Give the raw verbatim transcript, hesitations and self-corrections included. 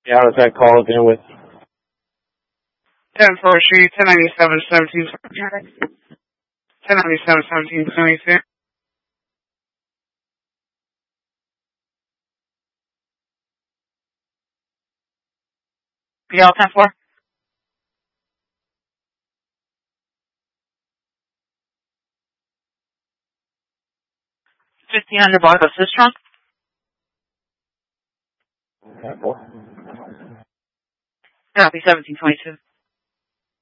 Yeah, how does that call again with? ten four Street, ten ninety-seven, seventeen, ten ninety-seven, seventeen, twenty-two. P L ten four. fifteen hundred block of Sistron. Copy, seventeen twenty-two.